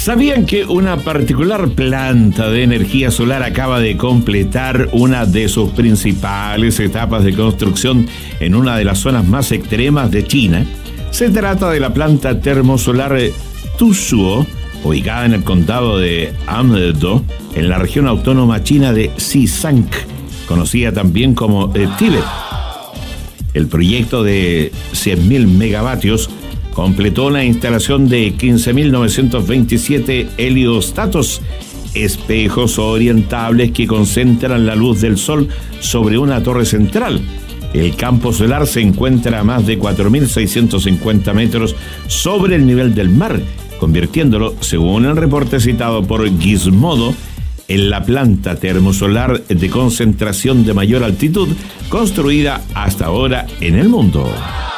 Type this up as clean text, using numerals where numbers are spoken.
¿Sabían que una particular planta de energía solar acaba de completar una de sus principales etapas de construcción en una de las zonas más extremas de China? Se trata de la planta termosolar Tuzhuo, ubicada en el condado de Amdo, en la región autónoma china de Xizang, conocida también como Tíbet. El proyecto de 100.000 megavatios completó la instalación de 15.927 heliostatos, espejos orientables que concentran la luz del sol sobre una torre central. El campo solar se encuentra a más de 4.650 metros sobre el nivel del mar, convirtiéndolo, según el reporte citado por Gizmodo, en la planta termosolar de concentración de mayor altitud construida hasta ahora en el mundo.